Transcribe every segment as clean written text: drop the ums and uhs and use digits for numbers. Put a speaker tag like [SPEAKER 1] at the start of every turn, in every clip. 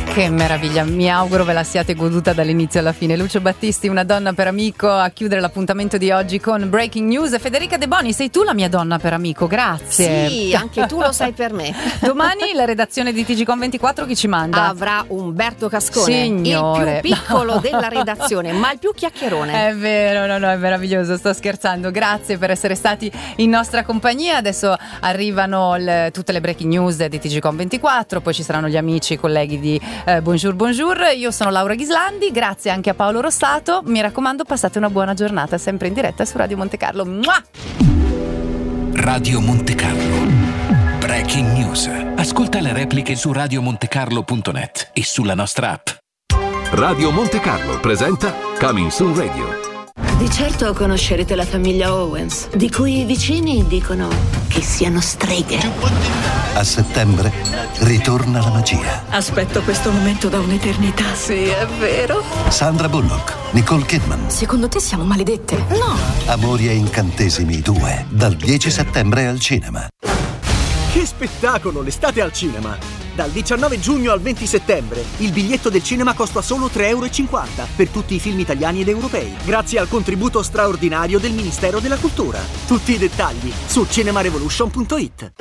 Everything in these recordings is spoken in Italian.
[SPEAKER 1] Che meraviglia, mi auguro ve la siate goduta dall'inizio alla fine. Lucio Battisti, Una donna per amico, a chiudere l'appuntamento di oggi con Breaking News. Federica De Boni, sei tu la mia donna per amico, grazie.
[SPEAKER 2] Sì, anche tu lo sai per me.
[SPEAKER 1] Domani la redazione di TGcom24 chi ci manda?
[SPEAKER 2] Avrà Umberto Cascone,
[SPEAKER 1] Signore.
[SPEAKER 2] il più piccolo della redazione, ma il più chiacchierone.
[SPEAKER 1] È vero, no, è meraviglioso, sto scherzando. Grazie per essere stati in nostra compagnia. Adesso arrivano tutte le breaking news di TGcom24, poi ci saranno gli amici, i colleghi di Bonjour. Io sono Laura Ghislandi, grazie anche a Paolo Rossato. Mi raccomando, passate una buona giornata, sempre in diretta su Radio Monte Carlo. Mua!
[SPEAKER 3] Radio Monte Carlo. Breaking News. Ascolta le repliche su radiomontecarlo.net e sulla nostra app.
[SPEAKER 4] Radio Monte Carlo presenta Coming Soon Radio.
[SPEAKER 5] Di certo conoscerete la famiglia Owens, di cui i vicini dicono che siano streghe.
[SPEAKER 6] A settembre ritorna la magia.
[SPEAKER 5] Aspetto questo momento da un'eternità. Sì, è vero.
[SPEAKER 6] Sandra Bullock, Nicole Kidman.
[SPEAKER 5] Secondo te siamo maledette? No.
[SPEAKER 6] Amori e incantesimi 2, dal 10 settembre al cinema.
[SPEAKER 7] Che spettacolo, l'estate al cinema! Dal 19 giugno al 20 settembre il biglietto del cinema costa solo €3,50 per tutti i film italiani ed europei, grazie al contributo straordinario del Ministero della Cultura. Tutti i dettagli su cinemarevolution.it.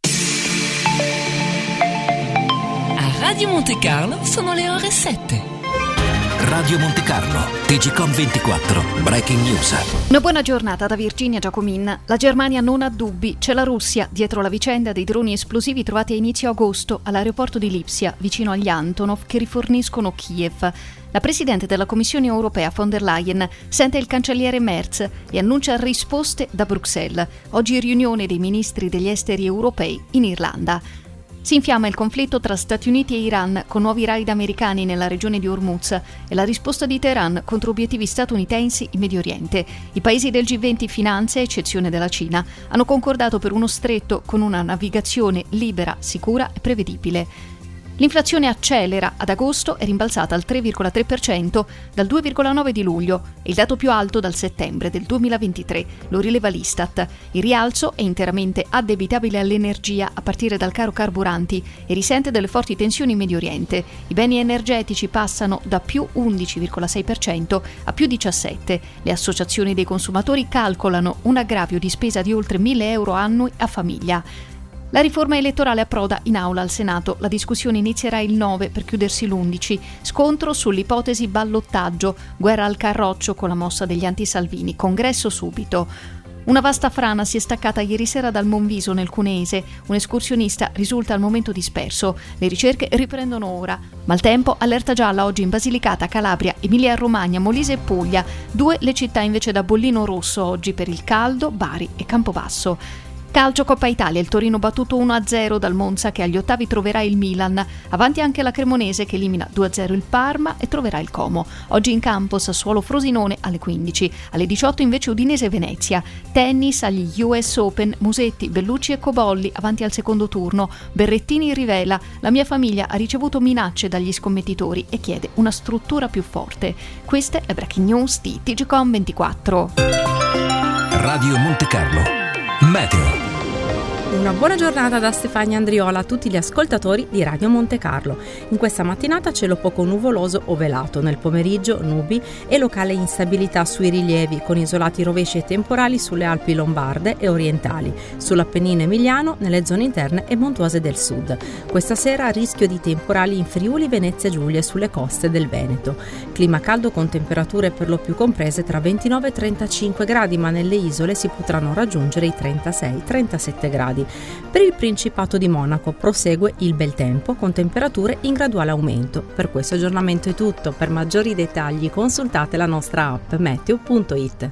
[SPEAKER 8] A Radio Monte Carlo sono le ore 7.
[SPEAKER 3] Radio Monte Carlo, TGcom24, Breaking News.
[SPEAKER 9] Una buona giornata da Virginia Giacomin. La Germania non ha dubbi, c'è la Russia dietro la vicenda dei droni esplosivi trovati a inizio agosto all'aeroporto di Lipsia, vicino agli Antonov, che riforniscono Kiev. La Presidente della Commissione Europea von der Leyen sente il cancelliere Merz e annuncia risposte da Bruxelles. Oggi riunione dei ministri degli esteri europei in Irlanda. Si infiamma il conflitto tra Stati Uniti e Iran con nuovi raid americani nella regione di Hormuz e la risposta di Teheran contro obiettivi statunitensi in Medio Oriente. I paesi del G20 finanze, a eccezione della Cina, hanno concordato per uno stretto con una navigazione libera, sicura e prevedibile. L'inflazione accelera, ad agosto è rimbalzata al 3,3% dal 2,9% di luglio, il dato più alto dal settembre del 2023, lo rileva l'Istat. Il rialzo è interamente addebitabile all'energia a partire dal caro carburanti e risente delle forti tensioni in Medio Oriente. I beni energetici passano da più 11,6% a più 17%. Le associazioni dei consumatori calcolano un aggravio di spesa di oltre €1.000 annui a famiglia. La riforma elettorale approda in aula al Senato. La discussione inizierà il 9 per chiudersi l'11. Scontro sull'ipotesi ballottaggio, guerra al carroccio con la mossa degli anti-Salvini, congresso subito. Una vasta frana si è staccata ieri sera dal Monviso nel Cuneese. Un escursionista risulta al momento disperso. Le ricerche riprendono ora. Maltempo, allerta gialla oggi in Basilicata, Calabria, Emilia-Romagna, Molise e Puglia. 2 le città invece da bollino rosso oggi per il caldo, Bari e Campobasso. Calcio Coppa Italia, il Torino battuto 1-0 dal Monza che agli ottavi troverà il Milan. Avanti anche la Cremonese che elimina 2-0 il Parma e troverà il Como. Oggi in campo Sassuolo Frosinone alle 15. Alle 18 invece Udinese Venezia. Tennis agli US Open, Musetti, Bellucci e Cobolli avanti al secondo turno. Berrettini rivela: la mia famiglia ha ricevuto minacce dagli scommettitori e chiede una struttura più forte. Queste le breaking news di TGcom24.
[SPEAKER 3] Radio Monte Carlo. Meteo.
[SPEAKER 10] Una buona giornata da Stefania Andriola a tutti gli ascoltatori di Radio Monte Carlo. In questa mattinata cielo poco nuvoloso o velato, nel pomeriggio nubi e locale instabilità sui rilievi con isolati rovesci e temporali sulle Alpi lombarde e orientali, sull'Appennino emiliano, nelle zone interne e montuose del sud. Questa sera rischio di temporali in Friuli, Venezia Giulia e sulle coste del Veneto. Clima caldo con temperature per lo più comprese tra 29 e 35 gradi, ma nelle isole si potranno raggiungere i 36-37 gradi. Per il Principato di Monaco prosegue il bel tempo con temperature in graduale aumento. Per questo aggiornamento è tutto. Per maggiori dettagli consultate la nostra app meteo.it.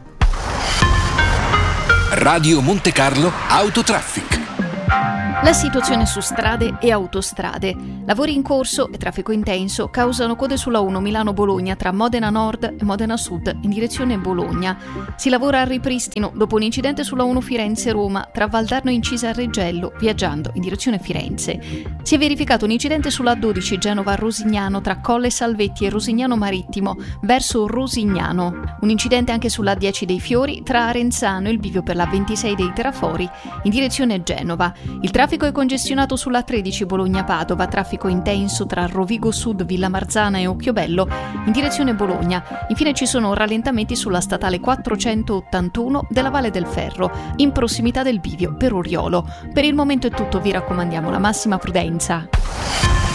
[SPEAKER 3] Radio Monte Carlo Autotraffic.
[SPEAKER 9] La situazione su strade e autostrade. Lavori in corso e traffico intenso causano code sulla 1 Milano-Bologna tra Modena Nord e Modena Sud in direzione Bologna. Si lavora al ripristino dopo un incidente sulla 1 Firenze-Roma tra Valdarno Incisa e Reggello viaggiando in direzione Firenze. Si è verificato un incidente sulla 12 Genova-Rosignano tra Colle Salvetti e Rosignano Marittimo verso Rosignano. Un incidente anche sulla 10 dei Fiori tra Arenzano e il bivio per la 26 dei Terafori in direzione Genova. Il traffico Traffico è congestionato sulla 13 Bologna-Padova, traffico intenso tra Rovigo Sud, Villa Marzana e Occhiobello in direzione Bologna. Infine ci sono rallentamenti sulla statale 481 della Valle del Ferro, in prossimità del bivio per Oriolo. Per il momento è tutto, vi raccomandiamo la massima prudenza.